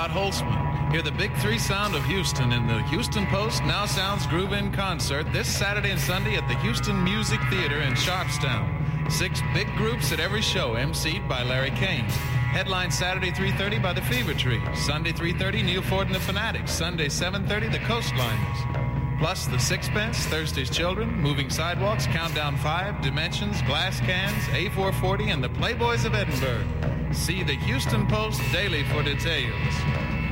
Scott Holtzman. Hear the Big Three sound of Houston in the Houston Post Now Sounds Groove In concert this Saturday and Sunday at the Houston Music Theater in Sharpstown. 6 big groups at every show, emceed by Larry Kane. Headline Saturday 3:30 by the Fever Tree. Sunday 3:30, Neil Ford and the Fanatics. Sunday 7:30, the Coastliners. Plus the Sixpence, Thursday's Children, Moving Sidewalks, Countdown 5, Dimensions, Glass Cans, A440, and the Playboys of Edinburgh. See the Houston Post daily for details.